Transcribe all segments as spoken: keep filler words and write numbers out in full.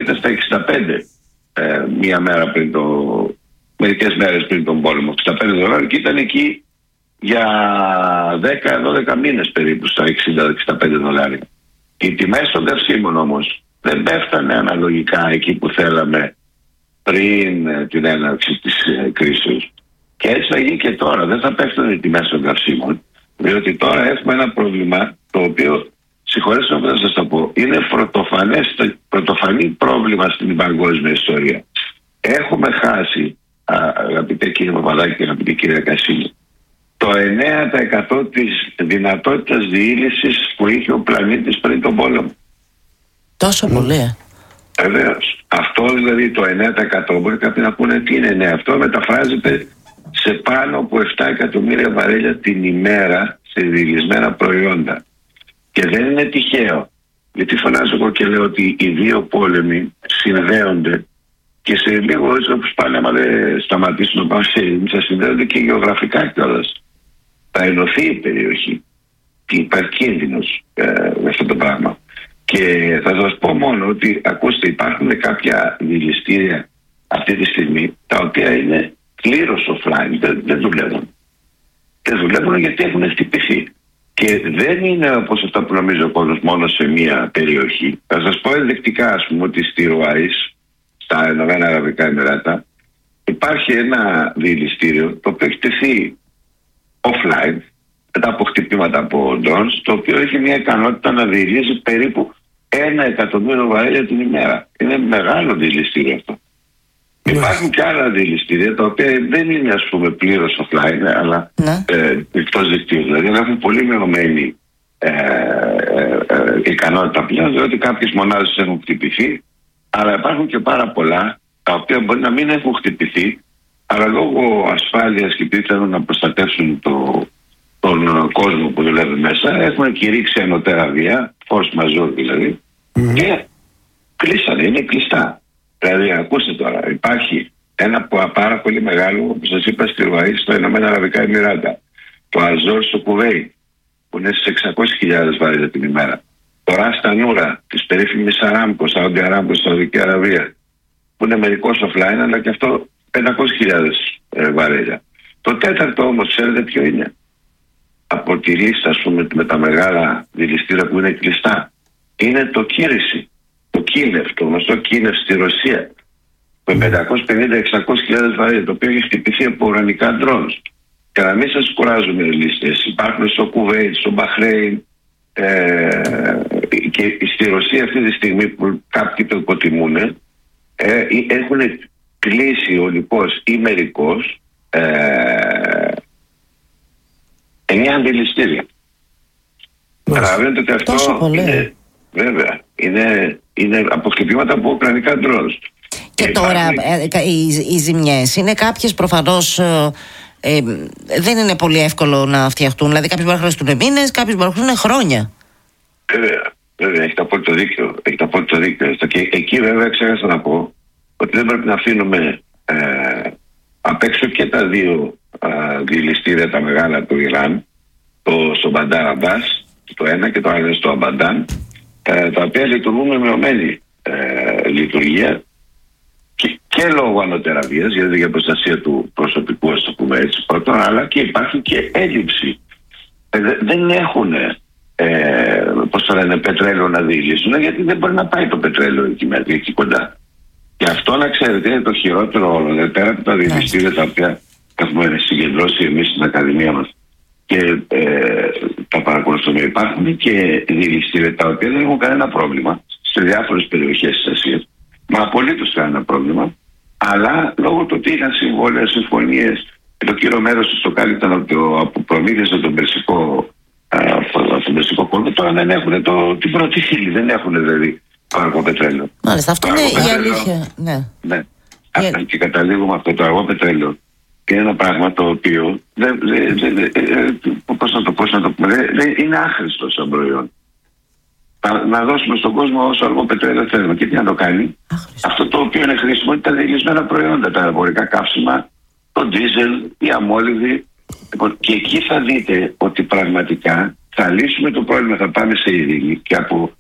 ήταν στα εξήντα πέντε ε, μία μέρα πριν το, μερικές μέρες πριν τον πόλεμο, εξήντα πέντε δολάρια, και ήταν εκεί για δέκα δώδεκα μήνες περίπου στα εξήντα με εξήντα πέντε δολάρια. Οι τιμές των καυσίμων όμως δεν πέφτανε αναλογικά εκεί που θέλαμε πριν την έναρξη της ε, κρίσης, και έτσι θα γίνει και τώρα. Δεν θα πέφτουν οι τιμές των καυσίμων, διότι τώρα έχουμε ένα πρόβλημα το οποίο, συγχωρέστε με που θα σας το πω, είναι πρωτοφανές, πρωτοφανή πρόβλημα στην παγκόσμια ιστορία. Έχουμε χάσει, αγαπητέ κύριε Παπαδάκη και αγαπητή κυρία Κασίλη, το εννέα τοις εκατό της δυνατότητας διήλυσης που είχε ο πλανήτης πριν τον πόλεμο. Τόσο πολύ. Βεβαίως. Αυτό δηλαδή το εννέα τοις εκατό, μπορεί κάποιοι να πούνε τι είναι εννέα, αυτό μεταφράζεται σε πάνω από επτά εκατομμύρια βαρέλια την ημέρα σε διηλυσμένα προϊόντα. Και δεν είναι τυχαίο, γιατί φωνάζω εγώ και λέω ότι οι δύο πόλεμοι συνδέονται, και σε λίγο έτσι όπως πάνε, άμα δεν σταματήσουν να πάμε σε ειρήνη, θα συνδέονται και γεωγραφικά κιόλας. Θα ενωθεί η περιοχή και υπάρχει κίνδυνος ε, με αυτό το πράγμα. Και θα σας πω μόνο ότι, ακούστε, υπάρχουν κάποια δηληστήρια αυτή τη στιγμή τα οποία είναι πλήρως offline, δεν, δεν δουλεύουν. Δεν δουλεύουν γιατί έχουν χτυπηθεί. Και δεν είναι όπως αυτά που νομίζει ο κόσμος μόνο σε μία περιοχή. Θα σας πω ενδεικτικά, ας πούμε, ότι στη Ρουάης, στα Ηνωμένα Αραβικά Εμιράτα, υπάρχει ένα διηληστήριο το οποίο έχει τεθεί offline μετά από χτυπήματα από drones, το οποίο έχει μια ικανότητα να διηλύσει περίπου ένα εκατομμύριο βαρέλια την ημέρα. Είναι μεγάλο διηληστήριο αυτό. Yeah. Υπάρχουν και άλλα διηληστήρια τα οποία δεν είναι, ας πούμε, πλήρως offline, αλλά yeah. ε, εκτός δικτύου. Δηλαδή έχουν πολύ μειωμένη ε, ε, ε, ικανότητα πλέον, διότι κάποιες μονάδες έχουν χτυπηθεί, αλλά υπάρχουν και πάρα πολλά τα οποία μπορεί να μην έχουν χτυπηθεί, αλλά λόγω ασφάλειας και επειδή θέλουν να προστατεύσουν το, τον κόσμο που δουλεύει μέσα, έχουν κηρύξει ανωτέρα βία, force majeure δηλαδή, mm-hmm. και κλείσανε, είναι κλειστά. Δηλαδή, ακούστε τώρα, υπάρχει ένα πάρα πολύ μεγάλο, όπως σας είπα, στη Ρουαή, στο Ηνωμένα Αραβικά Εμιράτα, το Αζόρ στο Κουβέιτ, που είναι στις εξακόσιες χιλιάδες βαρέλια την ημέρα. Το Ράστα Νούρα της περίφημης Αράμκο, Σαούντι Αράμκο, Σαουδική Αραβία, που είναι μερικώς offline, αλλά και αυτό πεντακόσιες χιλιάδες ε, βαρέλια. Το τέταρτο όμως, ξέρετε ποιο είναι? Από τη λίστα, ας πούμε, με τα μεγάλα δηληστήρια που είναι κλειστά, είναι το Κύριση, το Κίνευ, το γνωστό Κίνευ στη Ρωσία, με πεντακόσιες πενήντα με εξακόσιες χιλιάδες βαρέλια, το οποίο έχει χτυπηθεί από ουρανικά ντρόνς. Και να μην σας κουράζουμε λίστες, υπάρχουν στο Κουβέιτ, στο Μπαχρέιν, Ε, και στη Ρωσία αυτή τη στιγμή που κάποιοι το υποτιμούν, ε, έχουν κλείσει ολικώς ή μερικώς ε, εννιά αντιληστήρια. Καταλαβαίνετε ότι αυτό είναι, βέβαια, είναι, είναι αποκτήματα από ουκρανικά ντρόνς. Και, και τώρα υπάρχει... ε, οι, οι ζημιές είναι κάποιες προφανώς... Ε, Ε, δεν είναι πολύ εύκολο να φτιαχτούν. Δηλαδή, κάποιοι μπορεί να χρειαστούν μήνες, κάποιοι μπορεί να χρειαστούν χρόνια. Βέβαια, βέβαια, έχετε απόλυτο δίκιο. Έχετε απόλυτο δίκιο. Και εκεί, βέβαια, ξέχασα να πω ότι δεν πρέπει να αφήνουμε ε, απ' έξω και τα δύο ε, διηληστήρια, τα μεγάλα του Ιράν, το στο Μπαντάρ Αμπάς, το ένα, και το άλλο στο Αμπαντάν, ε, τα οποία λειτουργούν με μειωμένη ε, λειτουργία. Και, και λόγω ανωτεραβίας, δηλαδή για προστασία του προσωπικού, ας το πούμε έτσι, πρώτον, αλλά και υπάρχει και έλλειψη. Ε, δεν έχουν, ε, πώς το λένε, πετρέλαιο να διηλύσουν, γιατί δεν μπορεί να πάει το πετρέλαιο εκεί, εκεί κοντά. Και αυτό, να ξέρετε, είναι το χειρότερο όλο. Δηλαδή, πέρα από τα διηλυστήρια τα οποία έχουμε συγκεντρώσει εμείς στην Ακαδημία μας και ε, τα παρακολουθούμε, υπάρχουν και διηλυστήρια τα οποία δεν έχουν κανένα πρόβλημα σε διάφορες περιοχές της Ασίας. Μα απολύτως κανένα πρόβλημα, αλλά λόγω του ότι είχαν συμβόλαια, συμφωνίες, το κύριο μέρος του το κάλυπταν από, από προμήθειες από τον Περσικό, από τον Περσικό κόλπο, τώρα δεν έχουν το, την πρώτη ύλη, δεν έχουν δηλαδή αργό πετρέλαιο. Μάλιστα, αυτό είναι η αλήθεια. Ναι. Ναι. Yeah. Και καταλήγουμε αυτό το αργό πετρέλαιο. Και είναι ένα πράγμα το οποίο δεν, δεν, δεν, πώς να το, πώς να το πούμε, δεν, είναι άχρηστο σαν προϊόν. Να, να δώσουμε στον κόσμο όσο αργό πετρέλαιο θέλουμε. Και τι να το κάνει? Άχρηστο. Αυτό το οποίο είναι χρήσιμο είναι τα διελισμένα προϊόντα, τα αεροπορικά καύσιμα, το ντίζελ, η αμόλυδη. Και εκεί θα δείτε ότι πραγματικά θα λύσουμε το πρόβλημα, θα πάμε σε ειρήνη και από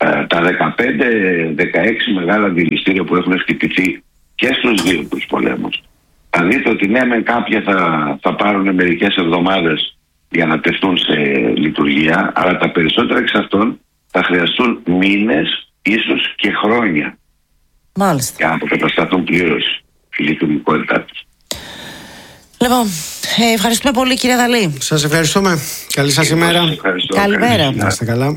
ε, τα δεκαπέντε δεκαέξι μεγάλα δηληστήρια που έχουν χτυπηθεί και στους δύο τους πολέμους, θα δείτε ότι ναι, με κάποια θα, θα πάρουν μερικές εβδομάδες για να τεθούν σε λειτουργία, αλλά τα περισσότερα εξ αυτών θα χρειαστούν μήνες, ίσως και χρόνια. Μάλιστα. Για να αποκατασταθούν πλήρως η λειτουργικότητά τους. Λοιπόν, ε, ευχαριστούμε πολύ, κύριε Δαλή. Σας ευχαριστούμε. Καλή σας ημέρα. Καλημέρα. Να είστε καλά.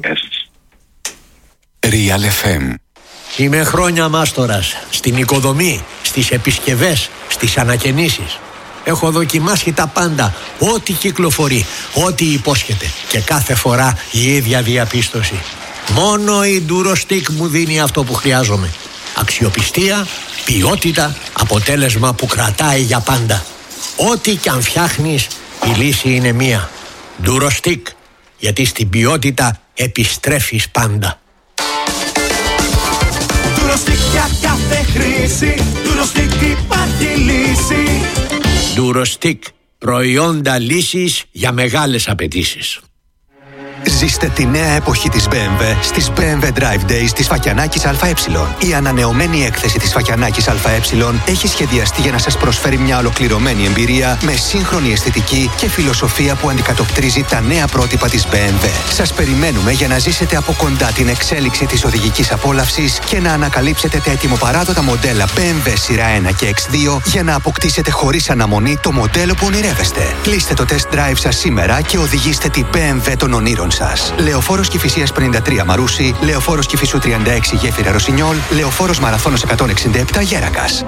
Real εφ εμ. Είμαι χρόνια μάστορας στην οικοδομή, στις επισκευές, στις ανακαινήσεις. Έχω δοκιμάσει τα πάντα, ό,τι κυκλοφορεί, ό,τι υπόσχεται. Και κάθε φορά η ίδια διαπίστωση. Μόνο η Durostix μου δίνει αυτό που χρειάζομαι. Αξιοπιστία, ποιότητα, αποτέλεσμα που κρατάει για πάντα. Ό,τι κι αν φτιάχνεις, η λύση είναι μία. Durostix, γιατί στην ποιότητα επιστρέφεις πάντα. Durostix για κάθε χρήση, Durostix υπάρχει λύση. Durostix, προϊόντα λύσης για μεγάλες απαιτήσεις. Ζήστε τη νέα εποχή της μπι εμ ντάμπλιου στις μπι εμ ντάμπλιου Drive Days της Φακιανάκης ΑΕ. Η ανανεωμένη έκθεση της Φακιανάκης ΑΕ έχει σχεδιαστεί για να σας προσφέρει μια ολοκληρωμένη εμπειρία με σύγχρονη αισθητική και φιλοσοφία που αντικατοπτρίζει τα νέα πρότυπα της μπι εμ ντάμπλιου. Σας περιμένουμε για να ζήσετε από κοντά την εξέλιξη της οδηγικής απόλαυσης και να ανακαλύψετε τα ετοιμοπαράδοτα μοντέλα μπι εμ ντάμπλιου σειρά ένα και εξ δύο για να αποκτήσετε χωρίς αναμονή το μοντέλο που ονειρεύεστε. Κλείστε το test drive σας σήμερα και οδηγήστε την μπι εμ ντάμπλιου των ονείρων σας. Λεωφόρος Κηφισίας πενήντα τρία Μαρούσι, Λεωφόρος Κηφισού τριάντα έξι Γέφυρα Ρωσινιόλ, Λεωφόρος Μαραθώνος εκατόν εξήντα επτά Γέρακας.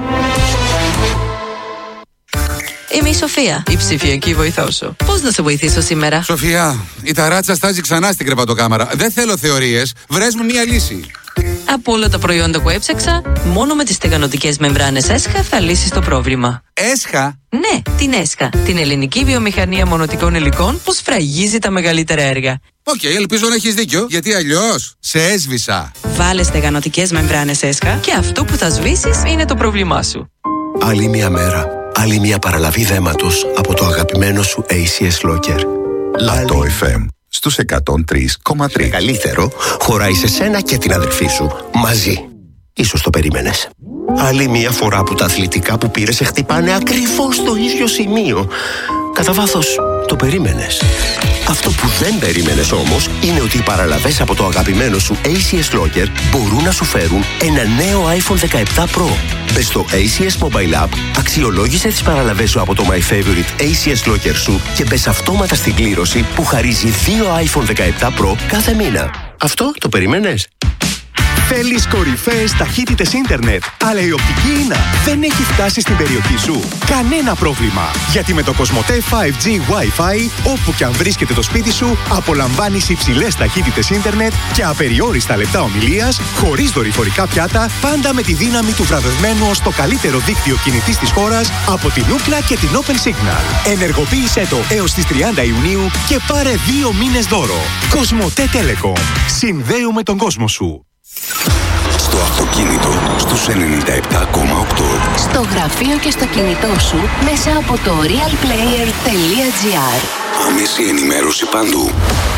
Είμαι η Σοφία, η ψηφιακή βοηθό σου. Πώς να σε βοηθήσω σήμερα? Σοφία, η ταράτσα στάζει ξανά στην κρεβατοκάμαρα. Δεν θέλω θεωρίες. Βρες μου μία λύση. Από όλα τα προϊόντα που έψαξα, μόνο με τις στεγανοτικές μεμβράνες ΕΣΧΑ θα λύσεις το πρόβλημα. Έσχα? Ναι, την ΕΣΧΑ, την ελληνική βιομηχανία μονοτικών υλικών που σφραγίζει τα μεγαλύτερα έργα. Οκ, okay, ελπίζω να έχεις δίκιο, γιατί αλλιώς σε έσβησα. Βάλε στεγανοτικές μεμβράνες ΕΣΧΑ και αυτό που θα σβήσεις είναι το πρόβλημά σου. Άλλη μια μέρα, άλλη μια παραλαβή δέματος από το αγαπημένο σου έι σι ες Locker. Λατό εφ εμ στους εκατόν τρία κόμμα τρία. Καλύτερο, χωράει σε σένα και την αδερφή σου μαζί. Ίσως το περίμενες. Άλλη μια φορά που τα αθλητικά που πήρες σε χτυπάνε ακριβώς στο ίδιο σημείο. Κατά βάθος, το περίμενες. Αυτό που δεν περίμενες όμως είναι ότι οι παραλαβές από το αγαπημένο σου έι σι ες Locker μπορούν να σου φέρουν ένα νέο άιφον δεκαεπτά Pro. Μπες στο έι σι ες Mobile App, αξιολόγησε τις παραλαβές σου από το My Favorite έι σι ες Locker σου και μπες αυτόματα στην κλήρωση που χαρίζει δύο άιφον δεκαεπτά Pro κάθε μήνα. Αυτό το περίμενες? Θέλεις κορυφαίες ταχύτητες ίντερνετ, αλλά η οπτική ίνα δεν έχει φτάσει στην περιοχή σου? Κανένα πρόβλημα, γιατί με το Κοσμοτέ φάιβ τζι Wi-Fi, όπου και αν βρίσκεται το σπίτι σου, απολαμβάνεις υψηλές ταχύτητες ίντερνετ και απεριόριστα λεπτά ομιλίας, χωρίς δορυφορικά πιάτα, πάντα με τη δύναμη του βραβευμένου ως το καλύτερο δίκτυο κινητής της χώρας από την Ookla και την Open Signal. Ενεργοποίησέ το έως τις τριάντα Ιουνίου και πάρε δύο μήνες δώρο. Κοσμοτέ Telecom. Συνδέουμε τον κόσμο σου. Στο αυτοκίνητο στους ενενήντα επτά κόμμα οκτώ. Στο γραφείο και στο κινητό σου μέσα από το realplayer τελεία gr. Άμεση ενημέρωση παντού.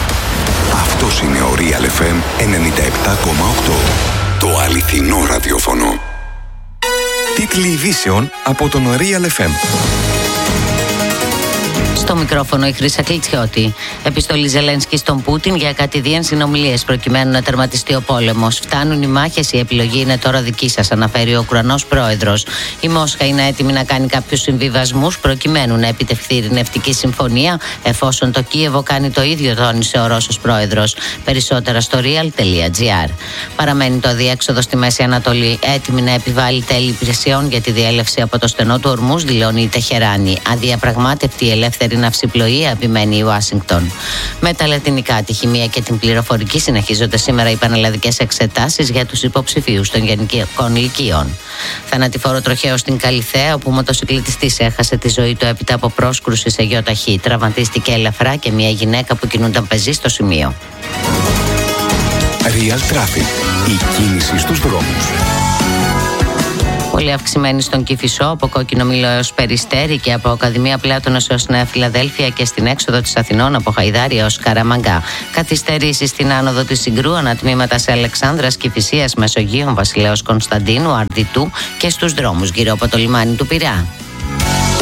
Αυτός είναι ο Real εφ εμ ενενήντα επτά κόμμα οκτώ. Το αληθινό ραδιόφωνο. Τίτλοι ειδήσεων από τον Real εφ εμ. Στο μικρόφωνο η Χρύσα Κλιτσιώτη. Επιστολή Ζελένσκι στον Πούτιν για κατηδίαν συνομιλίες προκειμένου να τερματιστεί ο πόλεμος. Φτάνουν οι μάχες, η επιλογή είναι τώρα δική σας, αναφέρει ο Ουκρανός πρόεδρος. Η Μόσχα είναι έτοιμη να κάνει κάποιους συμβιβασμούς προκειμένου να επιτευχθεί ειρηνευτική συμφωνία, εφόσον το Κίεβο κάνει το ίδιο, τόνισε ο Ρώσος πρόεδρος. Περισσότερα στο real τελεία gr. Παραμένει το αδιέξοδο στη Μέση Ανατολή, έτοιμη να επιβάλλει τέλη υπηρεσιών για τη διέλευση από το στενό του Ορμούζ, δηλώνει η Τεχεράνη. Αδιαπραγμάτευτη η ελεύθερη ναυσιπλοεία, επιμένει η Ουάσιγκτον. Με τα λατινικά, τη χημεία και την πληροφορική συνεχίζονται σήμερα οι πανελλαδικές εξετάσεις για τους υποψηφίους των γενικών λυκείων. Θανατηφόρο τροχαίο στην Καλιθέα, όπου ο μοτοσυκλετιστής έχασε τη ζωή του έπειτα από πρόσκρουση σε γιοταχή. Τραυματίστηκε ελαφρά και μια γυναίκα που κινούνταν πεζή στο σημείο. Real Traffic. Η κίνηση στους δρόμους. Ο Πολύ αυξημένη στον Κηφισό, από Κόκκινο Μήλο έως Περιστέρι και από Ακαδημία Πλάτωνος έως Νέα Φιλαδέλφια και στην έξοδο της Αθηνών από Χαϊδάρι έως Καραμαγκά. Καθυστερήσεις στην άνοδο της Συγκρού, ανατμήματα σε Αλεξάνδρας, Κηφισίας, Μεσογείων, Βασιλέως Κωνσταντίνου, Αρδιτού και στους δρόμους γύρω από το λιμάνι του Πειραιά.